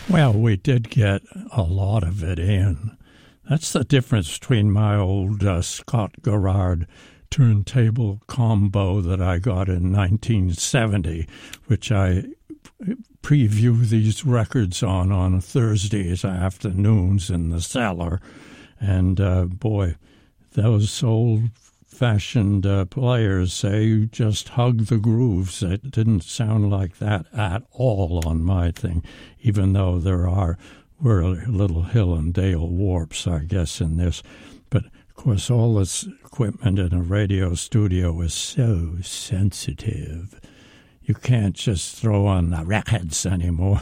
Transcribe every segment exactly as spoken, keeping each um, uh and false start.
Well, we did get a lot of it in. That's the difference between my old uh, Scott Garrard turntable combo that I got in nineteen seventy, which I preview these records on on Thursdays afternoons in the cellar. And, uh, boy, those old-fashioned uh, players say just hug the grooves. It didn't sound like that at all on my thing, even though there are were a little Hill and Dale warps, I guess, in this. But, of course, all this equipment in a radio studio is so sensitive. You can't just throw on the records anymore.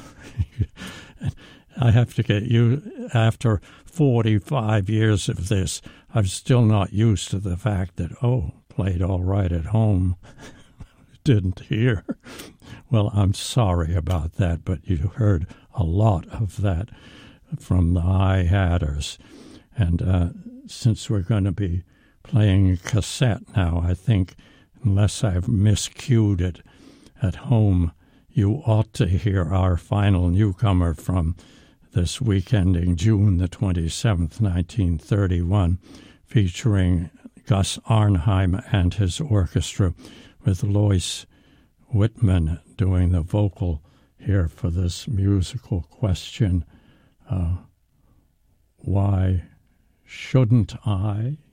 I have to get you, after forty-five years of this, I'm still not used to the fact that, oh, played all right at home, didn't hear. Well, I'm sorry about that, but you heard a lot of that from the hi-hatters. And uh, since we're going to be playing a cassette now, I think, unless I've miscued it at home, you ought to hear our final newcomer from this week ending June the twenty-seventh, nineteen thirty-one, featuring Gus Arnheim and his orchestra, with Lois Whitman doing the vocal here for this musical question, uh, why shouldn't I?